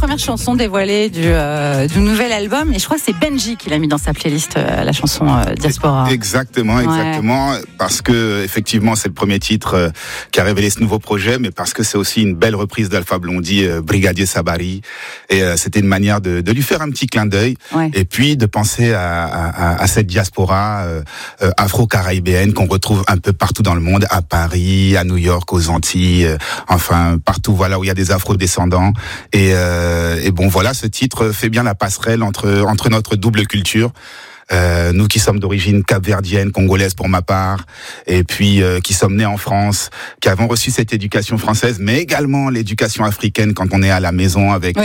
première chanson dévoilée du nouvel album, et je crois que c'est Benji qui l'a mis dans sa playlist, la chanson Diaspora. Exactement, ouais. Parce que effectivement c'est le premier titre qui a révélé ce nouveau projet, mais parce que c'est aussi une belle reprise d'Alpha Blondy, Brigadier Sabari, et c'était une manière de lui faire un petit clin d'œil, et puis de penser à cette diaspora afro-caribéenne qu'on retrouve un peu partout dans le monde, à Paris, à New York, aux Antilles, enfin partout, voilà, où il y a des afro-descendants, et bon voilà, ce titre fait bien la passerelle entre notre double culture. Nous qui sommes d'origine capverdienne, congolaise pour ma part, et puis qui sommes nés en France, qui avons reçu cette éducation française, mais également l'éducation africaine quand on est à la maison avec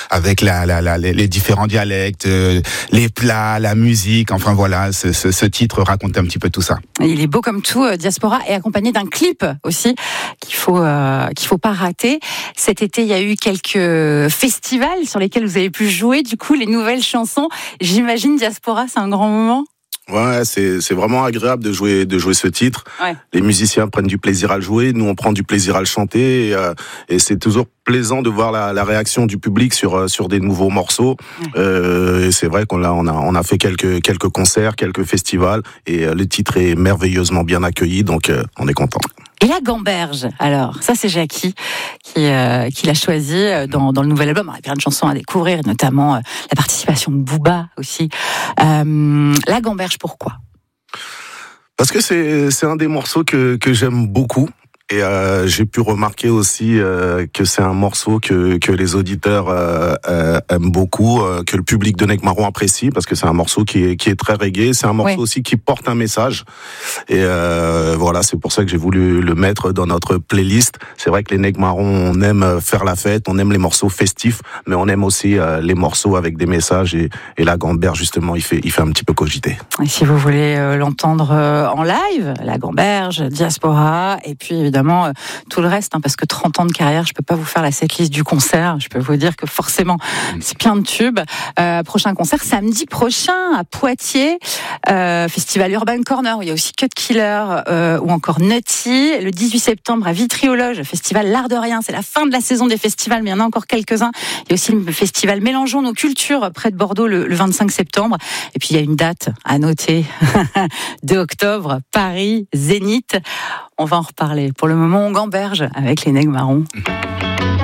les différents dialectes, les plats, la musique, enfin voilà, ce titre raconte un petit peu tout ça. Il est beau comme tout, Diaspora, et accompagné d'un clip aussi qu'il faut pas rater. Cet été, il y a eu quelques festivals sur lesquels vous avez pu jouer, du coup, les nouvelles chansons. J'imagine Diaspora, c'est un grand moment. Ouais, c'est vraiment agréable de jouer ce titre. Ouais. Les musiciens prennent du plaisir à le jouer, nous on prend du plaisir à le chanter, et c'est toujours plaisant de voir la réaction du public sur des nouveaux morceaux. Ouais. Et c'est vrai qu'on a fait quelques concerts, quelques festivals, et le titre est merveilleusement bien accueilli, donc on est content. Et la gamberge, alors, ça c'est Jackie qui l'a choisi dans le nouvel album. Il y a plein de chansons à découvrir, notamment la participation de Booba aussi. La gamberge, pourquoi ? Parce que c'est un des morceaux que j'aime beaucoup. Et j'ai pu remarquer aussi que c'est un morceau que les auditeurs aiment beaucoup, que le public de Neck-Marron apprécie, parce que c'est un morceau qui est très reggae, c'est un morceau aussi qui porte un message. Et voilà, c'est pour ça que j'ai voulu le mettre dans notre playlist. C'est vrai que les Neck-Marron, on aime faire la fête, on aime les morceaux festifs, mais on aime aussi les morceaux avec des messages, et la gamberge justement, il fait un petit peu cogiter. Et si vous voulez l'entendre en live, la gamberge, Diaspora, et puis évidemment tout le reste, parce que 30 ans de carrière, je peux pas vous faire la setlist du concert. Je peux vous dire que forcément, c'est plein de tubes. Prochain concert samedi prochain à Poitiers, Festival Urban Corner, où il y a aussi Cut Killer ou encore Nutty. Le 18 septembre à Vitry-aux-Loges, Festival L'Art de Rien. C'est la fin de la saison des festivals, mais il y en a encore quelques-uns. Il y a aussi le festival Mélangeons nos cultures près de Bordeaux le 25 septembre. Et puis il y a une date à noter, 2 octobre, Paris, Zénith. On va en reparler. Pour le moment, on gamberge avec les Neck-Marron.